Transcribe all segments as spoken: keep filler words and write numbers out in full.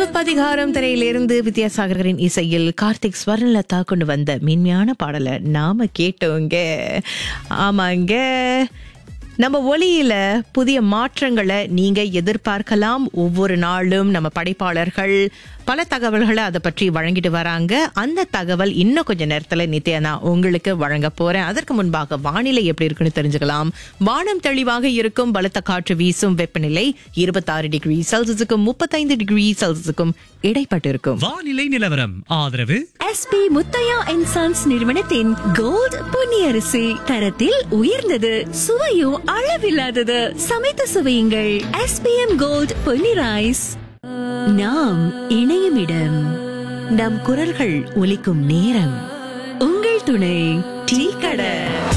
சிலப்பதிகாரம் திரையிலிருந்து வித்யாசாகரின் இசையில் கார்த்திக் ஸ்வர்ணலதா கொண்டு வந்த மென்மையான பாடலை நாம கேட்டோங்க. ஆமாங்க, நம்ம ஒலியில புதிய மாற்றங்களை நீங்க எதிர்பார்க்கலாம். ஒவ்வொரு நாளும் நம்ம படைப்பாளர்கள் பல தகவல்களை அதை பற்றி வழங்கிட்டு வராங்க. அந்த தகவல் இன்னும் கொஞ்ச நேரத்துல நித்யா நான் உங்களுக்கு வழங்க போறேன். அதற்கு முன்பாக வானிலை எப்படி இருக்குன்னு தெரிஞ்சுக்கலாம். வானம் தெளிவாக இருக்கும், பலத்த காற்று வீசும், வெப்பநிலை இருபத்தி ஆறு டிகிரி செல்சியஸுக்கும் முப்பத்தைந்து டிகிரி செல்சியஸுக்கும் இடைப்பட்டு இருக்கும். வானிலை நிலவரம் ஆதரவு எஸ்பி முத்தையா அண்ட் சன்ஸ் நிறுவனத்தின் கோல்ட் பொன்னியரிசி, தரத்தில் உயர்ந்தது, சுவையும் அளவில்லாதது. சமைத்து சுவையுங்கள். SPM gold Ponni rice. நாம் இணையும் இடம், நம் குரல்கள் ஒலிக்கும் நேரம். உங்கள் துணை டீ கடை.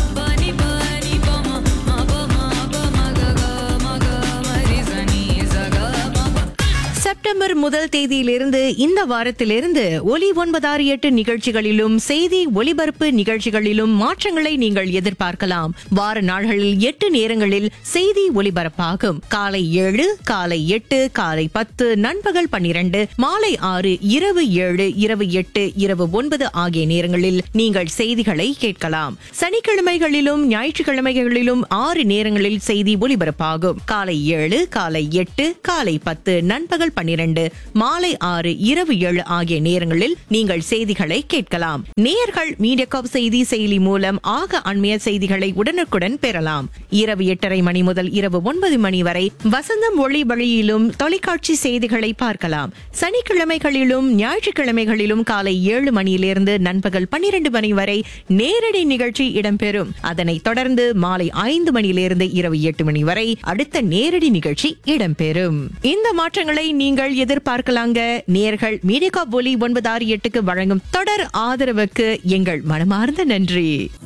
செப்டம்பர் முதல் தேதியிலிருந்து இந்த வாரத்திலிருந்து ஒலி ஒன்பதாறு எட்டு நிகழ்ச்சிகளிலும் செய்தி ஒலிபரப்பு நிகழ்ச்சிகளிலும் மாற்றங்களை நீங்கள் எதிர்பார்க்கலாம். வார நாள்களில் எட்டு நேரங்களில் செய்தி ஒலிபரப்பாகும். காலை ஏழு, காலை எட்டு, காலை பத்து, நண்பகல் பன்னிரண்டு, மாலை ஆறு, இரவு ஏழு, இரவு எட்டு, இரவு ஒன்பது ஆகிய நேரங்களில் நீங்கள் செய்திகளை கேட்கலாம். சனிக்கிழமைகளிலும் ஞாயிற்றுக்கிழமைகளிலும் ஆறு நேரங்களில் செய்தி ஒலிபரப்பாகும். காலை ஏழு, காலை எட்டு, காலை பத்து, நண்பகல் பன்னிரண்டு, மாலை ஆறு, இரவு ஏழு ஆகிய நேரங்களில் நீங்கள் செய்திகளை கேட்கலாம். நேயர்கள் மீடியாகாப் செய்தி செயலி மூலம் ஆக அண்மைய செய்திகளை உடனுக்குடன் பெறலாம். இரவு எட்டரை மணி முதல் இரவு ஒன்பது மணி வரை வசந்தம் ஒளி வழியிலும் தொலைக்காட்சி செய்திகளை பார்க்கலாம். சனிக்கிழமைகளிலும் ஞாயிற்றுக்கிழமைகளிலும் காலை ஏழு மணியிலிருந்து நண்பகல் பன்னிரண்டு மணி வரை நேரடி நிகழ்ச்சி இடம்பெறும். அதனைத் தொடர்ந்து மாலை ஐந்து மணியிலிருந்து இரவு எட்டு மணி வரை அடுத்த நேரடி நிகழ்ச்சி இடம்பெறும். இந்த மாற்றங்களை நீங்கள் எதிர்பார்க்கலாங்க. நேயர்கள் மீடியாகாப் ஒலி ஒன்பது ஆறு எட்டுக்கு வழங்கும் தொடர் ஆதரவுக்கு எங்கள் மனமார்ந்த நன்றி.